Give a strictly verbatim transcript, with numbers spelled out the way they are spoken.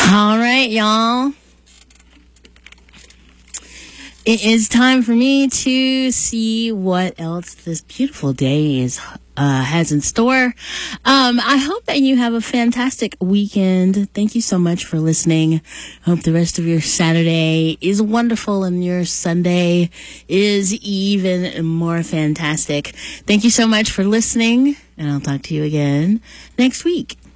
All right, y'all. It is time for me to see what else this beautiful day is uh, has in store. Um, I hope that you have a fantastic weekend. Thank you so much for listening. I hope the rest of your Saturday is wonderful and your Sunday is even more fantastic. Thank you so much for listening, and I'll talk to you again next week.